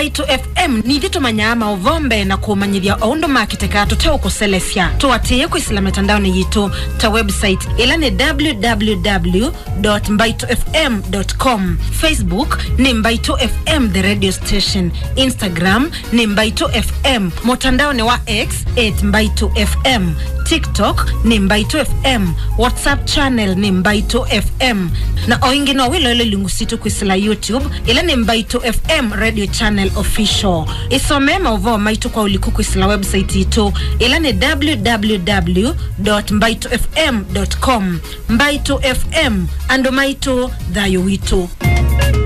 Mbaito FM ni thito manyama ovombe na kumanyithia ondo makiteka tuteo kuselefya tuwatie ku isla mitandaoni yitu ta website ila ni www.mbaitofm.com. Facebook ni Mbaito FM the radio station. Instagram ni Mbaito FM. Mtandaoni wa X @Mbaito FM. TikTok ni Mbaito FM. WhatsApp channel ni Mbaito FM. Na oingi no wilo lingusitu ku isla YouTube ila ni Mbaito FM radio channel official. Isome mauvo Mbaito kwa ulikuku isla website yitu ila ni www.mbaitofm.com. Mbaito FM ando Mbaito dhayo witu.